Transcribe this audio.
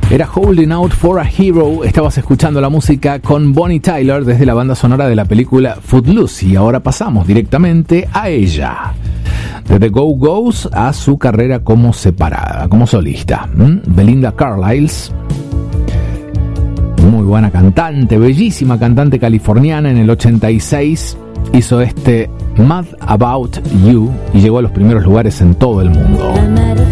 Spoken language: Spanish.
Era Holding Out for a Hero. Estabas escuchando la música con Bonnie Tyler desde la banda sonora de la película Footloose. Y ahora pasamos directamente a ella. De The Go-Go's a su carrera como separada, como solista. Belinda Carlisle, muy buena cantante, bellísima cantante californiana. En el 86 hizo este Mad About You y llegó a los primeros lugares en todo el mundo.